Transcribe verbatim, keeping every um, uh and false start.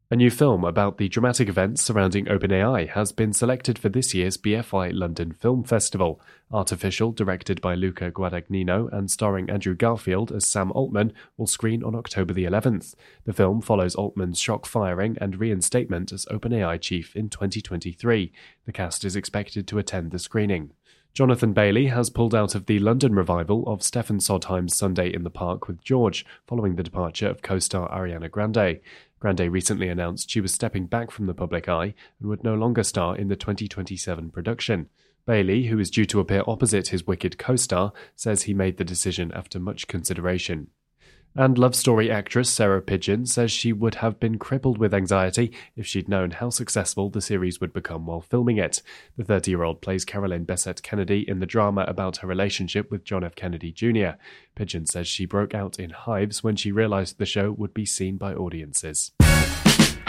A new film about the dramatic events surrounding OpenAI has been selected for this year's B F I London Film Festival. Artificial, directed by Luca Guadagnino and starring Andrew Garfield as Sam Altman, will screen on October the eleventh. The film follows Altman's shock firing and reinstatement as OpenAI chief in twenty twenty-three. The cast is expected to attend the screening. Jonathan Bailey has pulled out of the London revival of Stephen Sondheim's Sunday in the Park with George, following the departure of co-star Ariana Grande. Grande recently announced she was stepping back from the public eye and would no longer star in the twenty twenty-seven production. Bailey, who is due to appear opposite his Wicked co-star, says he made the decision after much consideration. And Love Story actress Sarah Pidgeon says she would have been crippled with anxiety if she'd known how successful the series would become while filming it. The thirty-year-old plays Carolyn Bessette Kennedy in the drama about her relationship with John F. Kennedy Junior Pidgeon says she broke out in hives when she realized the show would be seen by audiences.